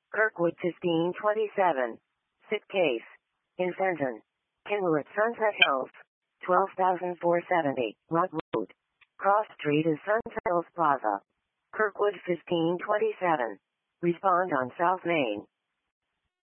Kirkwood 1527. Sit case. In Fenton. Kenwood Sunset Hills. 12,470. Rock Road. Cross Street is Sunset Hills Plaza. Kirkwood 1527. Respond on South Main.